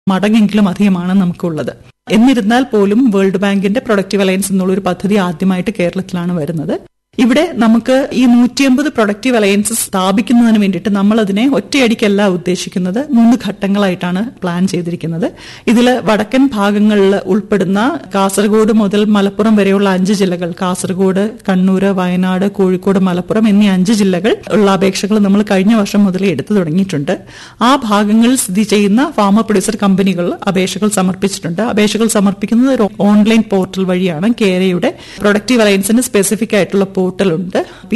മടങ്ങെങ്കിലും അധികമാണ് നമുക്കുള്ളത്. എന്നിരുന്നാൽ പോലും വേൾഡ് ബാങ്കിന്റെ പ്രൊഡക്റ്റീവ് അലയൻസ് എന്നുള്ള ഒരു പദ്ധതി ആദ്യമായിട്ട് കേരളത്തിലാണ് വരുന്നത്. ഇവിടെ നമുക്ക് ഈ 150 പ്രൊഡക്റ്റീവ് അലയൻസസ് സ്ഥാപിക്കുന്നതിന് വേണ്ടിയിട്ട് നമ്മൾ അതിനെ ഒറ്റയടിക്കല്ല ഉദ്ദേശിക്കുന്നത്, 3 ഘട്ടങ്ങളായിട്ടാണ് പ്ലാൻ ചെയ്തിരിക്കുന്നത്. ഇതിൽ വടക്കൻ ഭാഗങ്ങളിൽ ഉൾപ്പെടുന്ന കാസർഗോഡ് മുതൽ മലപ്പുറം വരെയുള്ള 5 ജില്ലകൾ, കാസർഗോഡ്, കണ്ണൂർ, വയനാട്, കോഴിക്കോട്, മലപ്പുറം എന്നീ 5 ജില്ലകൾ ഉള്ള അപേക്ഷകൾ നമ്മൾ കഴിഞ്ഞ വർഷം മുതലേ എടുത്തു തുടങ്ങിയിട്ടുണ്ട്. ആ ഭാഗങ്ങളിൽ സ്ഥിതി ചെയ്യുന്ന ഫാമർ പ്രൊഡ്യൂസർ കമ്പനികൾ അപേക്ഷകൾ സമർപ്പിച്ചിട്ടുണ്ട്. അപേക്ഷകൾ സമർപ്പിക്കുന്നത് ഒരു ഓൺലൈൻ പോർട്ടൽ വഴിയാണ്. കേരയുടെ പ്രൊഡക്റ്റീവ് അലയൻസിന് സ്പെസിഫിക് ആയിട്ടുള്ള പോർട്ടലുണ്ട്.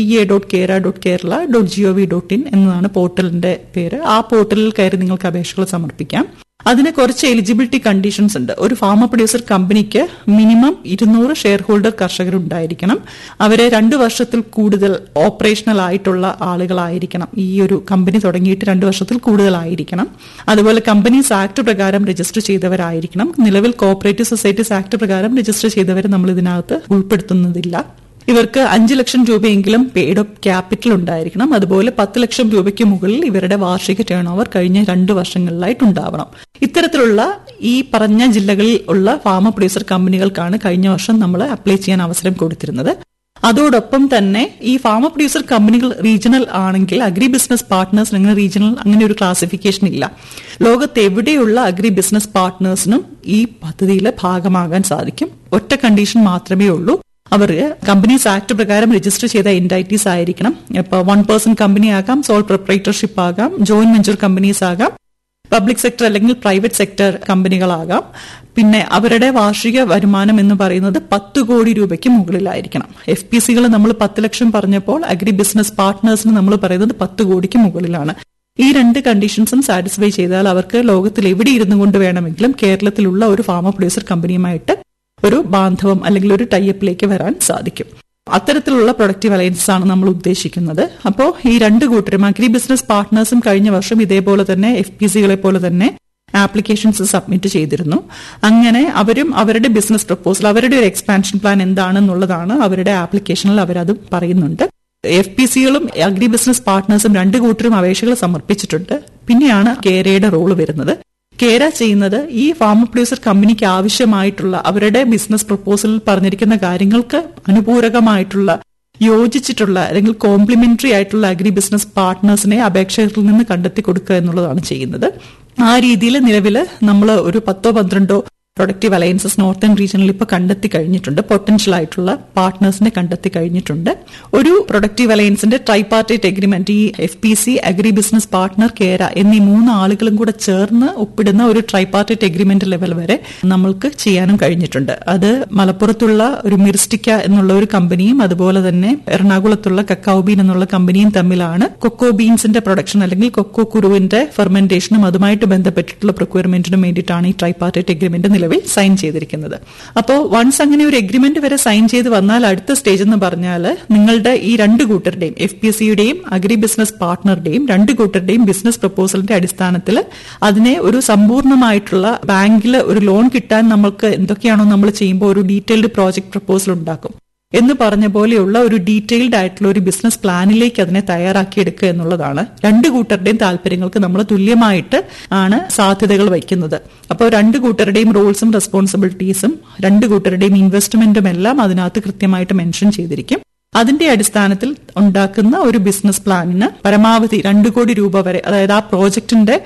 pa.kera.kerala.gov.in എന്നതാണ് പോർട്ടലിന്റെ പേര്. ആ പോർട്ടലിൽ കയറി നിങ്ങൾക്ക് അപേക്ഷകൾ സമർപ്പിക്കാം. അതിന് കുറച്ച് എലിജിബിലിറ്റി കണ്ടീഷൻസ് ഉണ്ട്. ഒരു ഫാമർ പ്രൊഡ്യൂസർ കമ്പനിക്ക് മിനിമം 200 ഷെയർ ഹോൾഡർ കർഷകരുണ്ടായിരിക്കണം. അവരെ 2 വർഷത്തിൽ കൂടുതൽ ഓപ്പറേഷണൽ ആയിട്ടുള്ള ആളുകളായിരിക്കണം. ഈ ഒരു കമ്പനി തുടങ്ങിയിട്ട് 2 വർഷത്തിൽ കൂടുതലായിരിക്കണം. അതുപോലെ കമ്പനീസ് ആക്ട് പ്രകാരം രജിസ്റ്റർ ചെയ്തവരായിരിക്കണം. നിലവിൽ കോഓപ്പറേറ്റീവ് സൊസൈറ്റീസ് ആക്ട് പ്രകാരം രജിസ്റ്റർ ചെയ്തവരെ നമ്മൾ ഇതിനകത്ത് ഉൾപ്പെടുത്തുന്നതില്ല. ഇവർക്ക് 5 ലക്ഷം രൂപയെങ്കിലും പെയ്ഡ് അപ്പ് ക്യാപിറ്റൽ ഉണ്ടായിരിക്കണം. അതുപോലെ 10 ലക്ഷം രൂപയ്ക്ക് മുകളിൽ ഇവരുടെ വാർഷിക ടേൺ ഓവർ കഴിഞ്ഞ 2 വർഷങ്ങളിലായിട്ടുണ്ടാവണം. ഇത്തരത്തിലുള്ള ഈ പറഞ്ഞ ജില്ലകളിൽ ഉള്ള ഫാമർ പ്രൊഡ്യൂസർ കമ്പനികൾക്കാണ് കഴിഞ്ഞ വർഷം നമ്മൾ അപ്ലൈ ചെയ്യാൻ അവസരം കൊടുത്തിരുന്നത്. അതോടൊപ്പം തന്നെ ഈ ഫാമർ പ്രൊഡ്യൂസർ കമ്പനികൾ റീജിയണൽ ആണെങ്കിൽ അഗ്രി ബിസിനസ് പാർട്ട്നേഴ്സ് അങ്ങനെ റീജിയണൽ അങ്ങനെ ഒരു ക്ലാസിഫിക്കേഷൻ ഇല്ല. ലോകത്ത് എവിടെയുള്ള അഗ്രി ബിസിനസ് പാർട്ട്നേഴ്സിനും ഈ പദ്ധതിയിലെ ഭാഗമാകാൻ സാധിക്കും. ഒറ്റ കണ്ടീഷൻ മാത്രമേ ഉള്ളൂ. അവർ കമ്പനീസ് ആക്ട് പ്രകാരം രജിസ്റ്റർ ചെയ്ത എൻറ്റൈറ്റീസ് ആയിരിക്കണം. ഇപ്പോൾ 1 പേഴ്സൺ കമ്പനി ആകാം, സോൾ പ്രൊപ്രൈറ്റർഷിപ്പ് ആകാം, ജോയിന്റ് വെഞ്ചർ കമ്പനീസ് ആകാം, പബ്ലിക് സെക്ടർ അല്ലെങ്കിൽ പ്രൈവറ്റ് സെക്ടർ കമ്പനികളാകാം. പിന്നെ അവരുടെ വാർഷിക വരുമാനം എന്ന് പറയുന്നത് 10 കോടി രൂപയ്ക്ക് മുകളിലായിരിക്കണം. FPCകൾ നമ്മൾ 10 ലക്ഷം പറഞ്ഞപ്പോൾ അഗ്രി ബിസിനസ് പാർട്ട്നേഴ്സിന് നമ്മൾ പറയുന്നത് 10 കോടിക്ക് മുകളിലാണ്. ഈ 2 കണ്ടീഷൻസും സാറ്റിസ്ഫൈ ചെയ്താൽ അവർക്ക് ലോകത്തിൽ എവിടെ ഇരുന്നു കൊണ്ട് വേണമെങ്കിലും കേരളത്തിലുള്ള ഒരു ഫാമർ പ്രൊഡ്യൂസർ കമ്പനിയുമായിട്ട് ഒരു ബാന്ധവം അല്ലെങ്കിൽ ഒരു ടൈപ്പിലേക്ക് വരാൻ സാധിക്കും. അത്തരത്തിലുള്ള പ്രൊഡക്റ്റീവ് അലയൻസ് ആണ് നമ്മൾ ഉദ്ദേശിക്കുന്നത്. അപ്പോൾ ഈ 2 കൂട്ടരും അഗ്രി ബിസിനസ് പാർട്ട്നേഴ്സും കഴിഞ്ഞ വർഷം ഇതേപോലെ തന്നെ FPCകളെ പോലെ തന്നെ ആപ്ലിക്കേഷൻസ് സബ്മിറ്റ് ചെയ്തിരുന്നു. അങ്ങനെ അവരും അവരുടെ ബിസിനസ് പ്രപ്പോസൽ, അവരുടെ ഒരു എക്സ്പാൻഷൻ പ്ലാൻ എന്താണെന്നുള്ളതാണ് അവരുടെ ആപ്ലിക്കേഷനിൽ അവരത് പറയുന്നുണ്ട്. FPCകളും അഗ്രി ബിസിനസ് പാർട്ട്നേഴ്സും 2 കൂട്ടരും അപേക്ഷകൾ സമർപ്പിച്ചിട്ടുണ്ട്. പിന്നെയാണ് കേരയുടെ റോള് വരുന്നത്. കേര ചെയ്യുന്നത് ഈ ഫാമർ പ്രൊഡ്യൂസർ കമ്പനിക്ക് ആവശ്യമായിട്ടുള്ള അവരുടെ ബിസിനസ് പ്രപ്പോസലിൽ പറഞ്ഞിരിക്കുന്ന കാര്യങ്ങൾക്ക് അനുപൂരകമായിട്ടുള്ള യോജിച്ചിട്ടുള്ള അല്ലെങ്കിൽ കോംപ്ലിമെന്ററി ആയിട്ടുള്ള അഗ്രി ബിസിനസ് പാർട്ട്നേഴ്സിനെ അപേക്ഷകരിൽ നിന്ന് കണ്ടെത്തി കൊടുക്കുക എന്നുള്ളതാണ് ചെയ്യുന്നത്. ആ രീതിയിൽ നിലവിൽ നമ്മൾ ഒരു 10-12 പ്രൊഡക്റ്റീവ് അലയൻസസ് നോർത്തേൺ റീജിയനിൽ ഇപ്പോൾ കണ്ടെത്തി കഴിഞ്ഞിട്ടുണ്ട്. പൊട്ടൻഷ്യൽ ആയിട്ടുള്ള പാർട്ട്നേഴ്സിനെ കണ്ടെത്തി കഴിഞ്ഞിട്ടുണ്ട്. ഒരു പ്രൊഡക്റ്റീവ് അലയൻസിന്റെ ട്രൈപാർട്ടൈറ്റ് എഗ്രിമെന്റ് ഈ FPC, അഗ്രി ബിസിനസ് പാർട്ട്ണർ, കേര എന്നീ 3 ആളുകളും കൂടെ ചേർന്ന് ഒപ്പിടുന്ന ഒരു ട്രൈപാർട്ടൈറ്റ് എഗ്രിമെന്റ് ലെവൽ വരെ നമ്മൾക്ക് ചെയ്യാനും കഴിഞ്ഞിട്ടുണ്ട്. അത് മലപ്പുറത്തുള്ള ഒരു മിർസ്റ്റിക്ക എന്നുള്ള ഒരു കമ്പനിയും അതുപോലെ തന്നെ എറണാകുളത്തുള്ള കക്കാവ ബീൻ എന്നുള്ള കമ്പനിയും തമ്മിലാണ് കൊക്കോ ബീൻസിന്റെ പ്രൊഡക്ഷൻ അല്ലെങ്കിൽ കൊക്കോ കുരുവിന്റെ ഫെർമെന്റേഷനും അതുമായിട്ട് ബന്ധപ്പെട്ടിട്ടുള്ള പ്രൊക്യൂർമെന്റിനും വേണ്ടിയിട്ടാണ് ഈ ട്രൈപാർട്ടൈറ്റ് എഗ്രിമെന്റ് സൈൻ ചെയ്തിരിക്കുന്നത്. അപ്പോൾ വൺസ് അങ്ങനെ ഒരു എഗ്രിമെന്റ് വരെ സൈൻ ചെയ്ത് വന്നാൽ അടുത്ത സ്റ്റേജ് എന്ന് പറഞ്ഞാൽ നിങ്ങളുടെ ഈ 2 കൂട്ടരുടെയും FPCയുടെയും അഗ്രി ബിസിനസ് പാർട്ട്ണറുടെയും 2 കൂട്ടരുടെയും ബിസിനസ് പ്രപ്പോസലിന്റെ അടിസ്ഥാനത്തിൽ അതിനെ ഒരു സമ്പൂർണ്ണമായിട്ടുള്ള ബാങ്കിൽ ഒരു ലോൺ കിട്ടാൻ നമ്മൾക്ക് എന്തൊക്കെയാണോ നമ്മൾ ചെയ്യുമ്പോൾ ഒരു ഡീറ്റെയിൽഡ് പ്രോജക്ട് പ്രപ്പോസൽ ഉണ്ടാക്കും എന്ന് പറഞ്ഞ പോലെയുള്ള ഒരു ഡീറ്റെയിൽഡ് ആയിട്ടുള്ള ഒരു ബിസിനസ് പ്ലാനിലേക്ക് അതിനെ തയ്യാറാക്കിയെടുക്കുക എന്നുള്ളതാണ്. 2 കൂട്ടരുടെയും താല്പര്യങ്ങൾക്ക് നമ്മൾ തുല്യമായിട്ട് ആണ് സാധ്യതകൾ വയ്ക്കുന്നത്. അപ്പോൾ 2 കൂട്ടരുടെയും റോൾസും റെസ്പോൺസിബിലിറ്റീസും 2 കൂട്ടരുടെയും ഇൻവെസ്റ്റ്മെന്റും എല്ലാം അതിനകത്ത് കൃത്യമായിട്ട് മെൻഷൻ ചെയ്തിരിക്കും. അതിന്റെ അടിസ്ഥാനത്തിൽ ഉണ്ടാക്കുന്ന ഒരു ബിസിനസ് പ്ലാനിന് പരമാവധി 2 കോടി രൂപ വരെ, അതായത് ആ പ്രോജക്ടിന്റെ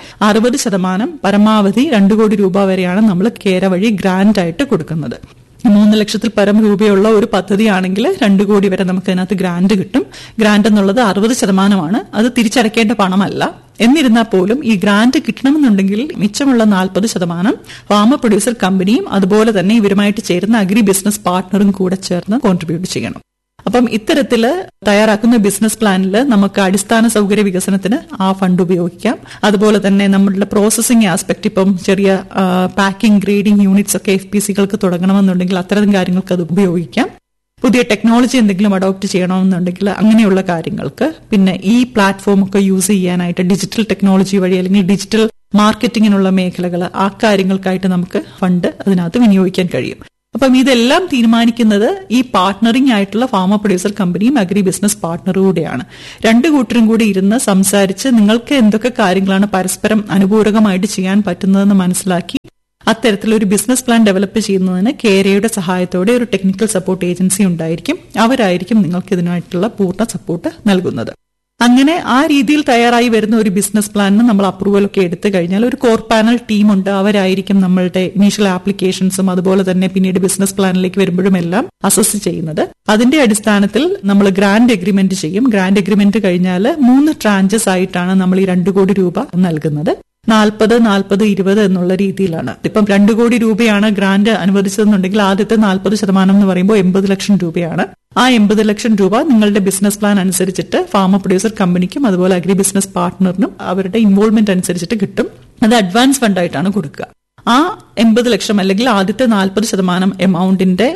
60% പരമാവധി 2 കോടി രൂപ വരെയാണ് നമ്മൾ കേര വഴി ഗ്രാന്റ് ആയിട്ട് കൊടുക്കുന്നത്. 3 ലക്ഷത്തിൽ പരം രൂപയുള്ള ഒരു പദ്ധതിയാണെങ്കിൽ 2 കോടി വരെ നമുക്ക് അതിനകത്ത് ഗ്രാന്റ് കിട്ടും. ഗ്രാന്റ് എന്നുള്ളത് 60%. അത് തിരിച്ചടയ്ക്കേണ്ട പണമല്ല. എന്നിരുന്നാൽ പോലും ഈ ഗ്രാന്റ് കിട്ടണമെന്നുണ്ടെങ്കിൽ മിച്ചമുള്ള 40% ഫാമർ പ്രൊഡ്യൂസർ കമ്പനിയും അതുപോലെ തന്നെ ഇവരുമായിട്ട് ചേരുന്ന അഗ്രി ബിസിനസ് പാർട്ട്ണറും കൂടെ ചേർന്ന് കോൺട്രിബ്യൂട്ട് ചെയ്യണം. അപ്പം ഇത്തരത്തില് തയ്യാറാക്കുന്ന ബിസിനസ് പ്ലാനിൽ നമുക്ക് അടിസ്ഥാന സൗകര്യ വികസനത്തിന് ആ ഫണ്ട് ഉപയോഗിക്കാം. അതുപോലെ തന്നെ നമ്മളുടെ പ്രോസസിംഗ് ആസ്പെക്ട്, ഇപ്പം ചെറിയ പാക്കിംഗ്, ഗ്രേഡിംഗ് യൂണിറ്റ്സ് ഒക്കെ FPCകൾക്ക് തുടങ്ങണമെന്നുണ്ടെങ്കിൽ അത്തരം കാര്യങ്ങൾക്ക് അത് ഉപയോഗിക്കാം. പുതിയ ടെക്നോളജി എന്തെങ്കിലും അഡോപ്റ്റ് ചെയ്യണമെന്നുണ്ടെങ്കിൽ അങ്ങനെയുള്ള കാര്യങ്ങൾക്ക്, പിന്നെ ഈ പ്ലാറ്റ്ഫോം ഒക്കെ യൂസ് ചെയ്യാനായിട്ട് ഡിജിറ്റൽ ടെക്നോളജി വഴി അല്ലെങ്കിൽ ഡിജിറ്റൽ മാർക്കറ്റിങ്ങിനുള്ള മേഖലകൾ, ആ കാര്യങ്ങൾക്കായിട്ട് നമുക്ക് ഫണ്ട് അതിനകത്ത് വിനിയോഗിക്കാൻ കഴിയും. അപ്പം ഇതെല്ലാം തീരുമാനിക്കുന്നത് ഈ പാർട്ട്ണറിംഗ് ആയിട്ടുള്ള ഫാമ പ്രൊഡ്യൂസർ കമ്പനിയും അഗ്രി ബിസിനസ് പാർട്ട്ണറും കൂടെയാണ്. രണ്ടു കൂട്ടരും കൂടി ഇരുന്ന് സംസാരിച്ച് നിങ്ങൾക്ക് എന്തൊക്കെ കാര്യങ്ങളാണ് പരസ്പരം അനുപൂരകമായിട്ട് ചെയ്യാൻ പറ്റുന്നതെന്ന് മനസ്സിലാക്കി അത്തരത്തിലൊരു ബിസിനസ് പ്ലാൻ ഡെവലപ്പ് ചെയ്യുന്നതിന് കേരയുടെ സഹായത്തോടെ ഒരു ടെക്നിക്കൽ സപ്പോർട്ട് ഏജൻസി ഉണ്ടായിരിക്കും. അവരായിരിക്കും നിങ്ങൾക്ക് ഇതിനായിട്ടുള്ള പൂർണ്ണ സപ്പോർട്ട് നൽകുന്നത്. അങ്ങനെ ആ രീതിയിൽ തയ്യാറായി വരുന്ന ഒരു ബിസിനസ് പ്ലാനിന് നമ്മൾ അപ്രൂവൽ ഒക്കെ എടുത്തു കഴിഞ്ഞാൽ ഒരു കോർ പാനൽ ടീമുണ്ട്. അവരായിരിക്കും നമ്മളുടെ ഇനീഷ്യൽ ആപ്ലിക്കേഷൻസും അതുപോലെ തന്നെ പിന്നീട് ബിസിനസ് പ്ലാനിലേക്ക് വരുമ്പോഴും എല്ലാം അസസ് ചെയ്യുന്നത്. അതിന്റെ അടിസ്ഥാനത്തിൽ നമ്മൾ ഗ്രാന്റ് എഗ്രിമെന്റ് ചെയ്യും. ഗ്രാന്റ് എഗ്രിമെന്റ് കഴിഞ്ഞാൽ 3 ട്രാഞ്ചസ് ആയിട്ടാണ് നമ്മൾ ഈ 2 കോടി രൂപ നൽകുന്നത്. 40, 40, 20 എന്നുള്ള രീതിയിലാണ്. ഇപ്പം 2 കോടി രൂപയാണ് ഗ്രാന്റ് അനുവദിച്ചതെന്നുണ്ടെങ്കിൽ ആദ്യത്തെ 40% എന്ന് പറയുമ്പോൾ 80 ലക്ഷം രൂപയാണ്. ആ 80 ലക്ഷം രൂപ നിങ്ങളുടെ ബിസിനസ് പ്ലാൻ അനുസരിച്ചിട്ട് ഫാമ പ്രൊഡ്യൂസർ കമ്പനിക്കും അതുപോലെ അഗ്രി ബിസിനസ് പാർട്ട്ണറിനും അവരുടെ ഇൻവോൾവ്മെന്റ് അനുസരിച്ചിട്ട് കിട്ടും. അത് അഡ്വാൻസ് ഫണ്ടായിട്ടാണ് കൊടുക്കുക. ആ 80 ലക്ഷം അല്ലെങ്കിൽ ആദ്യത്തെ 40% എമൗണ്ടിന്റെ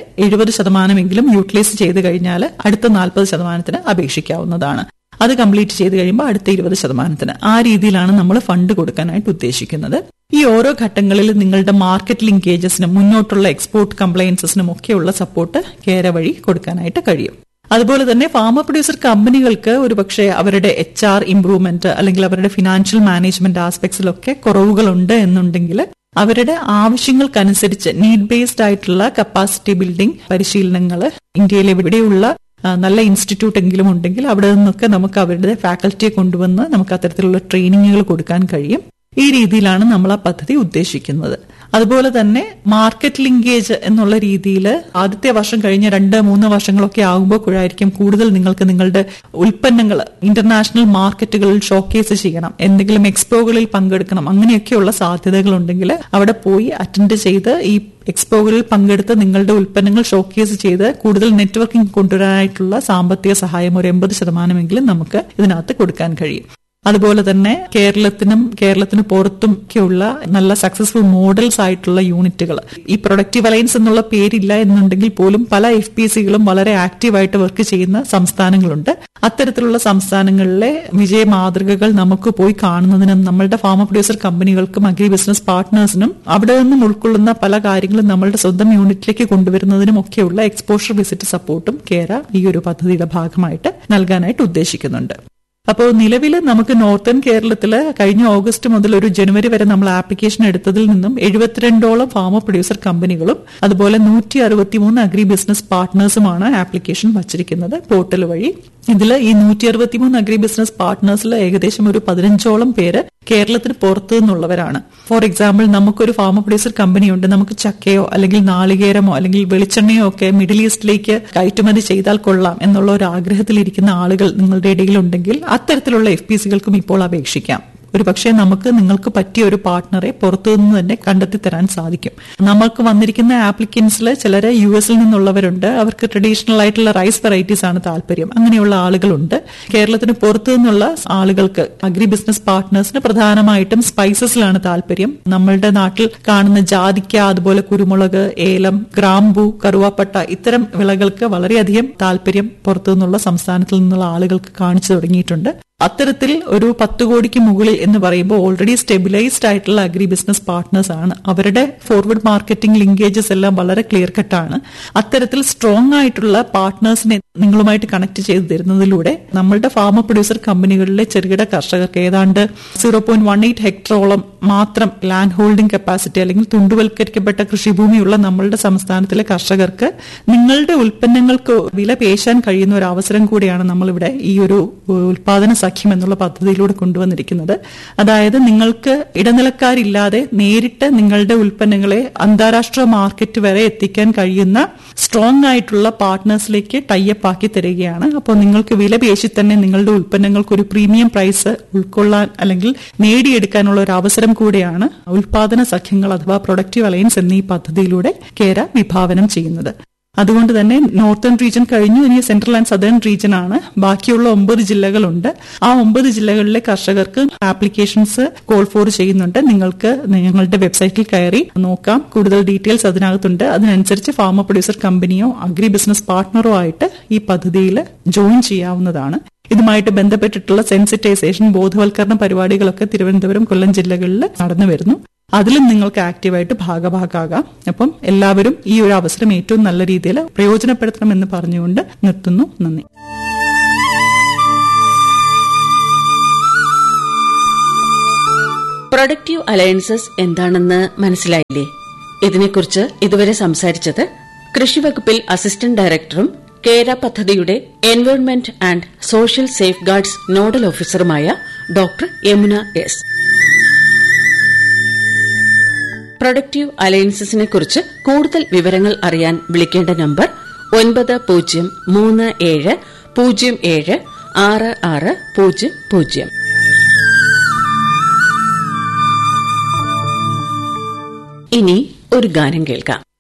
70% യൂട്ടിലൈസ് ചെയ്ത് കഴിഞ്ഞാൽ അടുത്ത 40% അപേക്ഷിക്കാവുന്നതാണ്. അത് കംപ്ലീറ്റ് ചെയ്ത് കഴിയുമ്പോൾ അടുത്ത 20% ആ രീതിയിലാണ് നമ്മൾ ഫണ്ട് കൊടുക്കാനായിട്ട് ഉദ്ദേശിക്കുന്നത്. ഈ ഓരോ ഘട്ടങ്ങളിലും നിങ്ങളുടെ മാർക്കറ്റ് ലിങ്കേജസിനും മുന്നോട്ടുള്ള എക്സ്പോർട്ട് കംപ്ലയൻസസിനും ഒക്കെയുള്ള സപ്പോർട്ട് കേര വഴി കൊടുക്കാനായിട്ട് കഴിയും. അതുപോലെ തന്നെ ഫാമ പ്രൊഡ്യൂസർ കമ്പനികൾക്ക് ഒരുപക്ഷെ അവരുടെ HR ഇംപ്രൂവ്മെന്റ് അല്ലെങ്കിൽ അവരുടെ ഫിനാൻഷ്യൽ മാനേജ്മെന്റ് ആസ്പെക്ട്സിലൊക്കെ കുറവുകളുണ്ട് എന്നുണ്ടെങ്കിൽ അവരുടെ ആവശ്യങ്ങൾക്കനുസരിച്ച് നീഡ് ബേസ്ഡ് ആയിട്ടുള്ള കപ്പാസിറ്റി ബിൽഡിംഗ് പരിശീലനങ്ങൾ ഇന്ത്യയിലെ എവിടെയുള്ള നല്ല ഇൻസ്റ്റിറ്റ്യൂട്ട് എങ്കിലും ഉണ്ടെങ്കിൽ അവിടെ നിന്നൊക്കെ നമുക്ക് അവരുടെ ഫാക്കൽറ്റിയെ കൊണ്ടുവന്ന് നമുക്ക് അത്തരത്തിലുള്ള ട്രെയിനിങ്ങുകൾ കൊടുക്കാൻ കഴിയും. ഈ രീതിയിലാണ് നമ്മൾ ആ പദ്ധതി ഉദ്ദേശിക്കുന്നത്. അതുപോലെ തന്നെ മാർക്കറ്റ് ലിങ്കേജ് എന്നുള്ള രീതിയിൽ ആദ്യത്തെ വർഷം കഴിഞ്ഞ 2-3 വർഷങ്ങളൊക്കെ ആകുമ്പോഴായിരിക്കും കൂടുതൽ നിങ്ങൾക്ക് നിങ്ങളുടെ ഉൽപ്പന്നങ്ങൾ ഇന്റർനാഷണൽ മാർക്കറ്റുകളിൽ ഷോക്കേസ് ചെയ്യണം, എന്തെങ്കിലും എക്സ്പോകളിൽ പങ്കെടുക്കണം, അങ്ങനെയൊക്കെയുള്ള സാധ്യതകളുണ്ടെങ്കിൽ അവിടെ പോയി അറ്റൻഡ് ചെയ്ത് ഈ എക്സ്പോകളിൽ പങ്കെടുത്ത് നിങ്ങളുടെ ഉൽപ്പന്നങ്ങൾ ഷോക്കേസ് ചെയ്ത് കൂടുതൽ നെറ്റ്വർക്കിംഗ് കൊണ്ടുവരാനായിട്ടുള്ള സാമ്പത്തിക സഹായം ഒരു 80% നമുക്ക് ഇതിനകത്ത് കൊടുക്കാൻ കഴിയും. അതുപോലെ തന്നെ കേരളത്തിന് പുറത്തുമൊക്കെയുള്ള നല്ല സക്സസ്ഫുൾ മോഡൽസ് ആയിട്ടുള്ള യൂണിറ്റുകൾ, ഈ പ്രൊഡക്റ്റീവ് അലയൻസ് എന്നുള്ള പേരില്ല എന്നുണ്ടെങ്കിൽ പോലും പല FPCകളും വളരെ ആക്റ്റീവായിട്ട് വർക്ക് ചെയ്യുന്ന സംസ്ഥാനങ്ങളുണ്ട്. അത്തരത്തിലുള്ള സംസ്ഥാനങ്ങളിലെ വിജയ മാതൃകകൾ നമുക്ക് പോയി കാണുന്നതിനും നമ്മളുടെ ഫാമ പ്രൊഡ്യൂസർ കമ്പനികൾക്കും അഗ്രി ബിസിനസ് പാർട്ട്നേഴ്സിനും അവിടെ നിന്നും ഉൾക്കൊള്ളുന്ന പല കാര്യങ്ങളും നമ്മളുടെ സ്വന്തം യൂണിറ്റിലേക്ക് കൊണ്ടുവരുന്നതിനും ഒക്കെയുള്ള എക്സ്പോഷർ വിസിറ്റ് സപ്പോർട്ടും കേര ഈ ഒരു പദ്ധതിയുടെ ഭാഗമായിട്ട് നൽകാനായിട്ട് ഉദ്ദേശിക്കുന്നുണ്ട്. അപ്പോൾ നിലവിൽ നമുക്ക് നോർത്തേൺ കേരളത്തിൽ കഴിഞ്ഞ ഓഗസ്റ്റ് മുതൽ ഒരു ജനുവരി വരെ നമ്മൾ ആപ്ലിക്കേഷൻ എടുത്തതിൽ നിന്നും 72ഓളം ഫാമ പ്രൊഡ്യൂസർ കമ്പനികളും അതുപോലെ 163 അഗ്രി ബിസിനസ് പാർട്ട്നേഴ്സുമാണ് ആപ്ലിക്കേഷൻ വച്ചിരിക്കുന്നത് പോർട്ടൽ വഴി. ഇതിൽ ഈ 163 അഗ്രി ബിസിനസ് പാർട്ട്നേഴ്സിൽ ഏകദേശം ഒരു 15ഓളം പേര് കേരളത്തിന് പുറത്തു നിന്നുള്ളവരാണ്. ഫോർ എക്സാമ്പിൾ, നമുക്കൊരു ഫാമ പ്രൊഡ്യൂസർ കമ്പനിയുണ്ട്. നമുക്ക് ചക്കയോ അല്ലെങ്കിൽ നാളികേരമോ അല്ലെങ്കിൽ വെളിച്ചെണ്ണയോ ഒക്കെ മിഡിൽ ഈസ്റ്റിലേക്ക് കയറ്റുമതി ചെയ്താൽ കൊള്ളാം എന്നുള്ള ഒരു ആഗ്രഹത്തിലിരിക്കുന്ന ആളുകൾ നിങ്ങളുടെ ഇടയിലുണ്ടെങ്കിൽ അത്തരത്തിലുള്ള FPCകൾക്കും ഇപ്പോൾ അപേക്ഷിക്കാം. ഒരു പക്ഷേ നിങ്ങൾക്ക് പറ്റിയ ഒരു പാർട്ട്ണറെ പുറത്തുനിന്ന് തന്നെ കണ്ടെത്തി തരാൻ സാധിക്കും. നമുക്ക് വന്നിരിക്കുന്ന ആപ്ലിക്കൻസിൽ ചിലര് US നിന്നുള്ളവരുണ്ട്. അവർക്ക് ട്രഡീഷണൽ ആയിട്ടുള്ള റൈസ് വെറൈറ്റീസ് ആണ് താല്പര്യം. അങ്ങനെയുള്ള ആളുകളുണ്ട്. കേരളത്തിന് പുറത്തു നിന്നുള്ള ആളുകൾക്ക് അഗ്രി ബിസിനസ് പാർട്ട്നേഴ്സിന് പ്രധാനമായിട്ടും സ്പൈസസിലാണ് താല്പര്യം. നമ്മളുടെ നാട്ടിൽ കാണുന്ന ജാതിക്ക, അതുപോലെ കുരുമുളക്, ഏലം, ഗ്രാമ്പൂ, കറുവാപ്പട്ട ഇത്തരം വിളകൾക്ക് വളരെയധികം താല്പര്യം പുറത്തു നിന്നുള്ള സംസ്ഥാനത്തിൽ നിന്നുള്ള ആളുകൾക്ക് കാണിച്ചു തുടങ്ങിയിട്ടുണ്ട്. അത്തരത്തിൽ ഒരു 10 കോടിക്ക് മുകളിൽ എന്ന് പറയുമ്പോൾ ഓൾറെഡി സ്റ്റെബിലൈസ്ഡ് ആയിട്ടുള്ള അഗ്രി ബിസിനസ് പാർട്ട്നേഴ്സ് ആണ്. അവരുടെ ഫോർവേഡ് മാർക്കറ്റിംഗ് ലിങ്കേജസ് എല്ലാം വളരെ ക്ലിയർ കട്ടാണ്. അത്തരത്തിൽ സ്ട്രോങ് ആയിട്ടുള്ള പാർട്ട്നേഴ്സിനെ നിങ്ങളുമായിട്ട് കണക്ട് ചെയ്ത് തരുന്നതിലൂടെ നമ്മളുടെ ഫാമ പ്രൊഡ്യൂസർ കമ്പനികളിലെ ചെറുകിട കർഷകർക്ക് ഏതാണ്ട് 0.18 ഹെക്ടറോളം മാത്രം ലാൻഡ് ഹോൾഡിംഗ് കപ്പാസിറ്റി അല്ലെങ്കിൽ തുണ്ടുവൽക്കരിക്കപ്പെട്ട കൃഷിഭൂമിയുള്ള നമ്മളുടെ സംസ്ഥാനത്തിലെ കർഷകർക്ക് നിങ്ങളുടെ ഉൽപ്പന്നങ്ങൾക്ക് വില പേശാൻ കഴിയുന്ന ഒരു അവസരം കൂടിയാണ് നമ്മളിവിടെ ഈ ഒരു ഉൽപാദന സഖ്യം എന്നുള്ള പദ്ധതിയിലൂടെ കൊണ്ടുവന്നിരിക്കുന്നത്. അതായത് നിങ്ങൾക്ക് ഇടനിലക്കാരില്ലാതെ നേരിട്ട് നിങ്ങളുടെ ഉൽപ്പന്നങ്ങളെ അന്താരാഷ്ട്ര മാർക്കറ്റ് വരെ എത്തിക്കാൻ കഴിയുന്ന സ്ട്രോങ് ആയിട്ടുള്ള പാർട്ട്നേഴ്സിലേക്ക് ടൈപ്പ് ആക്കി തരികയാണ്. അപ്പോൾ നിങ്ങൾക്ക് വില പേശി തന്നെ നിങ്ങളുടെ ഉൽപ്പന്നങ്ങൾക്ക് ഒരു പ്രീമിയം പ്രൈസ് ഉൾക്കൊള്ളാൻ അല്ലെങ്കിൽ നേടിയെടുക്കാനുള്ള ഒരു അവസരം കൂടെയാണ് ഉൽപാദന സഖ്യങ്ങൾ അഥവാ പ്രൊഡക്റ്റീവ് അലയൻസ് എന്നീ പദ്ധതിയിലൂടെ കേര വിഭാവനം ചെയ്യുന്നത്. അതുകൊണ്ട് തന്നെ നോർത്തേൺ റീജിയൻ കഴിഞ്ഞു, ഇനി സെൻട്രൽ ആൻഡ് സദേൺ റീജിയൻ ആണ്. ബാക്കിയുള്ള 9 ജില്ലകളുണ്ട്. ആ 9 ജില്ലകളിലെ കർഷകർക്ക് ആപ്ലിക്കേഷൻസ് കോൾ ഫോർ ചെയ്യുന്നുണ്ട്. നിങ്ങൾക്ക് ഞങ്ങളുടെ വെബ്സൈറ്റിൽ കയറി നോക്കാം. കൂടുതൽ ഡീറ്റെയിൽസ് അതിനകത്തുണ്ട്. അതിനനുസരിച്ച് ഫാമ പ്രൊഡ്യൂസർ കമ്പനിയോ അഗ്രി ബിസിനസ് പാർട്ട്ണറോ ആയിട്ട് ഈ പദ്ധതിയിൽ ജോയിൻ ചെയ്യാവുന്നതാണ്. ഇതുമായിട്ട് ബന്ധപ്പെട്ടിട്ടുള്ള സെൻസിറ്റൈസേഷൻ, ബോധവൽക്കരണ പരിപാടികളൊക്കെ തിരുവനന്തപുരം, കൊല്ലം ജില്ലകളിൽ നടന്നു വരുന്നു. അതിലും നിങ്ങൾക്ക് ആക്റ്റീവായിട്ട് ഭാഗഭാക്കാകാം. അപ്പം എല്ലാവരും ഈ ഒരു അവസരം ഏറ്റവും നല്ല രീതിയിൽ പ്രയോജനപ്പെടുത്തണമെന്ന് പറഞ്ഞുകൊണ്ട് നിർത്തുന്നു. നന്ദി. പ്രൊഡക്റ്റീവ് അലയൻസസ് എന്താണെന്ന് മനസ്സിലായില്ലേ? ഇതിനെക്കുറിച്ച് ഇതുവരെ സംസാരിച്ചത് കൃഷിവകുപ്പിൽ അസിസ്റ്റന്റ് ഡയറക്ടറും കേര പദ്ധതിയുടെ environment and social safe guards nodal ഓഫീസറുമായ doctor Yamuna S. Productive അലയൻസസിനെ കുറിച്ച് കൂടുതൽ വിവരങ്ങൾ അറിയാൻ വിളിക്കേണ്ട നമ്പർ 9037076600. ഇനി ഒരു ഗാനം കേൾക്കാം.